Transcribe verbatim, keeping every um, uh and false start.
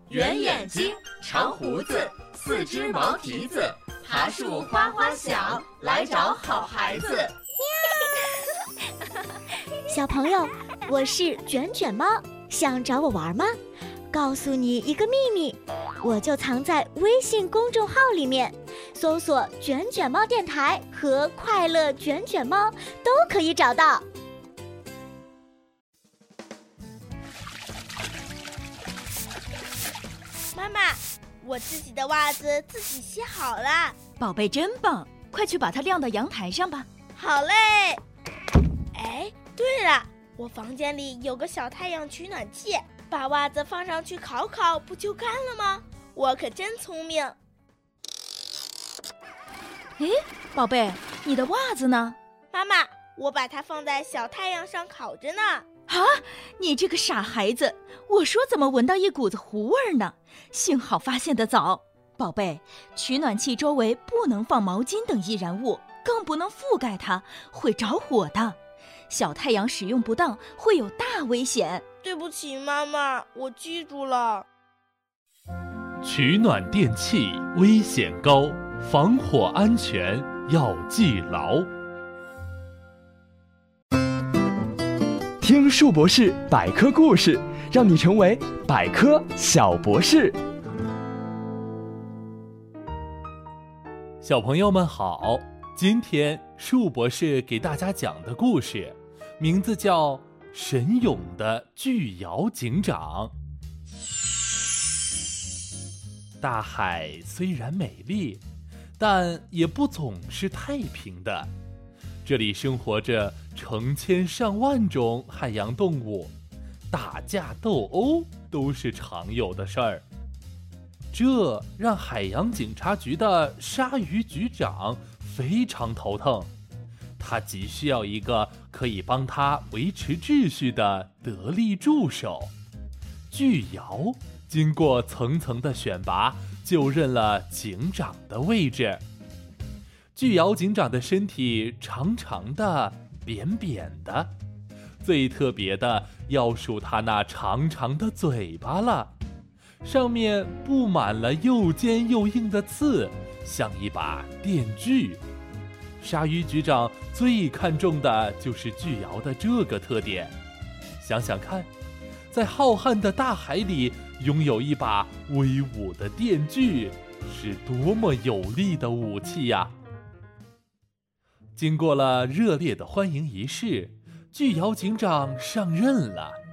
圆眼睛，长胡子，四只毛蹄子，爬树哗哗响，来找好孩子。 小朋友，我是卷卷猫，想找我玩吗？告诉你一个秘密，我就藏在微信公众号里面，搜索卷卷猫电台和快乐卷卷猫都可以找到。 妈妈，我自己的袜子自己洗好了。 宝贝真棒，快去把它晾到阳台上吧。 好嘞。哎，对了，我房间里有个小太阳取暖器，把袜子放上去烤烤，不就干了吗？我可真聪明。 诶，宝贝，你的袜子呢？ 妈妈，我把它放在小太阳上烤着呢。 啊，你这个傻孩子，我说怎么闻到一股子糊味呢？幸好发现得早。宝贝，取暖器周围不能放毛巾等易燃物，更不能覆盖它，会着火的。小太阳使用不当会有大危险。 对不起妈妈，我记住了。 取暖电器危险高，防火安全要记牢。 听树博士百科故事，让你成为百科小博士。 小朋友们好，今天树博士给大家讲的故事名字叫《神勇的巨摇警长》。大海虽然美丽，但也不总是太平的。这里生活着成千上万种海洋动物，打架斗殴都是常有的事儿。这让海洋警察局的鲨鱼局长非常头疼，他急需要一个可以帮他维持秩序的得力助手。巨摇经过层层的选拔，就任了警长的位置。巨摇警长的身体长长的，扁扁的，最特别的要数他那长长的嘴巴了，上面布满了又尖又硬的刺，像一把电锯。鲨鱼局长最看重的就是巨摇的这个特点。想想看，在浩瀚的大海里拥有一把威武的电锯，是多么有力的武器呀！经过了热烈的欢迎仪式，巨摇警长上任了。